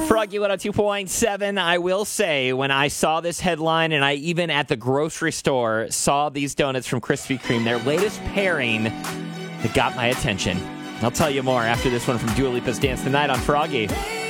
Froggy 102.7. I will say, when I saw this headline and I even at the grocery store saw these donuts from Krispy Kreme, their latest pairing, it got my attention. I'll tell you more after this one from Dua Lipa's Dance the Night on Froggy.